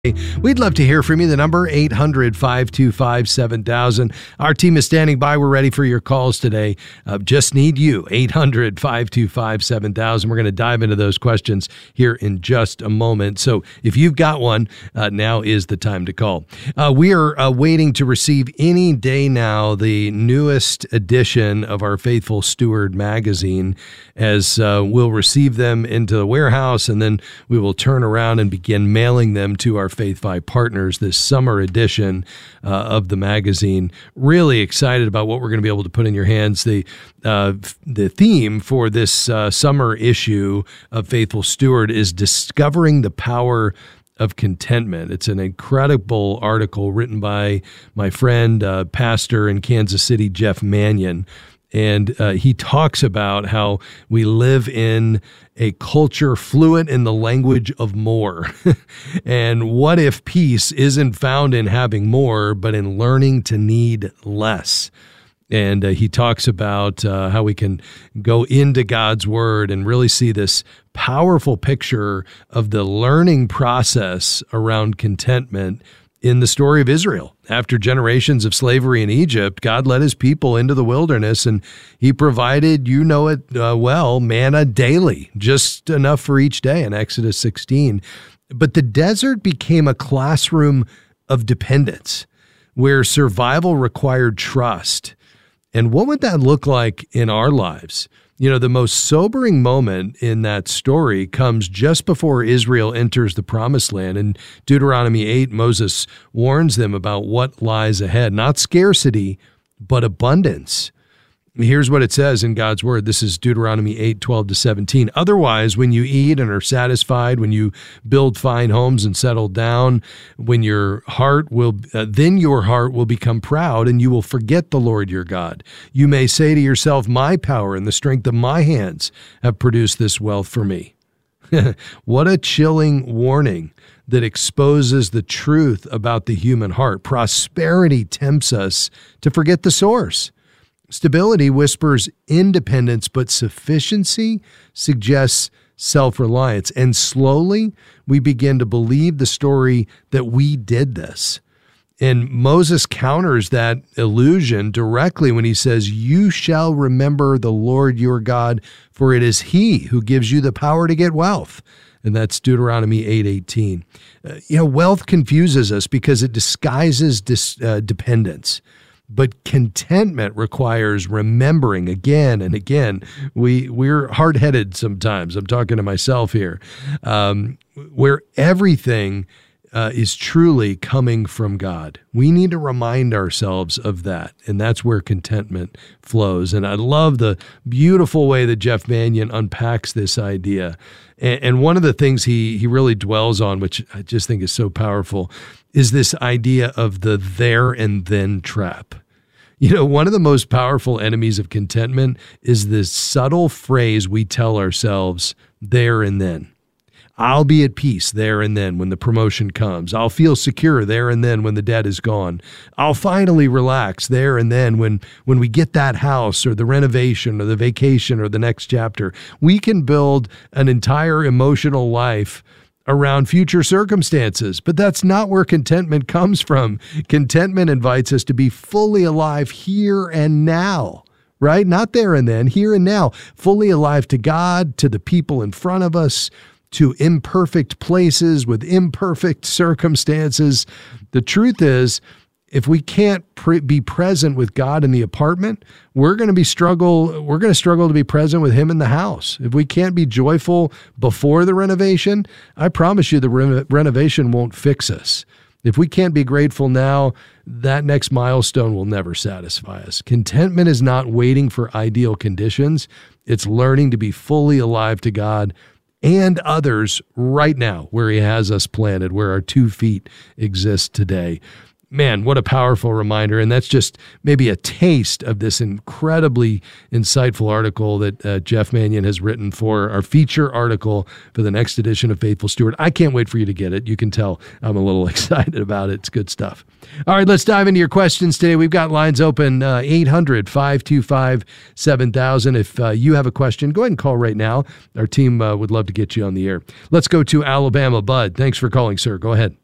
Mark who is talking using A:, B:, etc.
A: We'd love to hear from you. The number 800-525-7000. Our team is standing by. We're ready for your calls today. Just need you. 800-525-7000. We're going to dive into those questions here in just a moment. So if you've got one, now is the time to call. We are waiting to receive any day now the newest edition of our Faithful Steward magazine, as we'll receive them into the warehouse, and then we will turn around and begin mailing them to our Faith5 partners this summer edition of the magazine. Really excited about what we're going to be able to put in your hands. The theme for this summer issue of Faithful Steward is Discovering the Power of Contentment. It's an incredible article written by my friend, pastor in Kansas City, Jeff Manion. And he talks about how we live in a culture fluent in the language of more. And what if peace isn't found in having more, but in learning to need less? And he talks about how we can go into God's Word and really see this powerful picture of the learning process around contentment in the story of Israel. After generations of slavery in Egypt, God led his people into the wilderness, and he provided, you know it well, manna daily, just enough for each day in Exodus 16. But the desert became a classroom of dependence, where survival required trust. And what would that look like in our lives? You know, the most sobering moment in that story comes just before Israel enters the Promised Land. In Deuteronomy 8, Moses warns them about what lies ahead, not scarcity, but abundance. Here's what it says in God's Word. This is Deuteronomy 8:12-17. Otherwise, when you eat and are satisfied, when you build fine homes and settle down, then your heart will become proud, and you will forget the Lord your God. You may say to yourself, my power and the strength of my hands have produced this wealth for me. What a chilling warning that exposes the truth about the human heart. Prosperity tempts us to forget the source. Stability whispers independence, but sufficiency suggests self-reliance. And slowly, we begin to believe the story that we did this. And Moses counters that illusion directly when he says, you shall remember the Lord your God, for it is he who gives you the power to get wealth. And that's Deuteronomy 8:18. Wealth confuses us because it disguises dependence. But contentment requires remembering again and again. We're hard-headed sometimes. I'm talking to myself here. Where everything is truly coming from God. We need to remind ourselves of that, and that's where contentment flows. And I love the beautiful way that Jeff Manion unpacks this idea. And one of the things he really dwells on, which I just think is so powerful, is this idea of the there and then trap. One of the most powerful enemies of contentment is this subtle phrase we tell ourselves, there and then. I'll be at peace there and then when the promotion comes. I'll feel secure there and then when the debt is gone. I'll finally relax there and then when we get that house or the renovation or the vacation or the next chapter. We can build an entire emotional life around future circumstances, but that's not where contentment comes from. Contentment invites us to be fully alive here and now, right? Not there and then, here and now, fully alive to God, to the people in front of us, to imperfect places with imperfect circumstances. The truth is, if we can't be present with God in the apartment, we're going to struggle to be present with him in the house. If we can't be joyful before the renovation, I promise you the renovation won't fix us. If we can't be grateful now, that next milestone will never satisfy us. Contentment is not waiting for ideal conditions. It's learning to be fully alive to God and others right now, where he has us planted, where our 2 feet exist today. Man, what a powerful reminder. And that's just maybe a taste of this incredibly insightful article that Jeff Manion has written for our feature article for the next edition of Faithful Steward. I can't wait for you to get it. You can tell I'm a little excited about it. It's good stuff. All right, let's dive into your questions today. We've got lines open, 800-525-7000. If you have a question, go ahead and call right now. Our team would love to get you on the air. Let's go to Alabama. Bud, thanks for calling, sir. Go ahead.